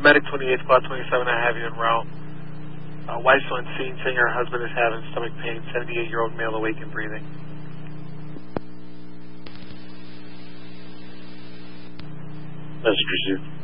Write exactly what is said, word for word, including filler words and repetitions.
medic twenty-eight, squad twenty-seven, I have you en route. Uh, wife's on scene saying her husband is having stomach pain, seventy-eight-year-old male awake and breathing. That's received.